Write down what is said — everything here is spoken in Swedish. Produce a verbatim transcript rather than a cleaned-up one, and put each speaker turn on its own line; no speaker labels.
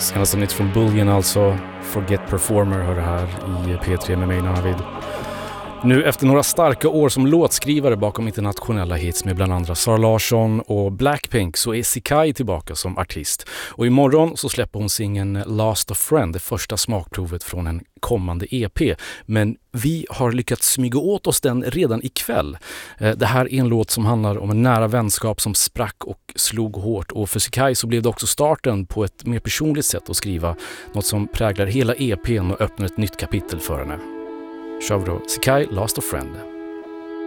Senaste nytt från Bullion alltså. Forget Performer hör det här i P tre med mig Navid. Nu efter några starka år som låtskrivare bakom internationella hits med bland andra Sara Larsson och Blackpink så är Sky tillbaka som artist. Och imorgon så släpper hon singeln Last of Friend, det första smakprovet från en kommande E P. Men vi har lyckats smyga åt oss den redan ikväll. Det här är en låt som handlar om en nära vänskap som sprack och slog hårt. Och för Sky så blev det också starten på ett mer personligt sätt att skriva. Något som präglar hela E P:n och öppnar ett nytt kapitel för henne. Kör vi då Sky Last of Friend.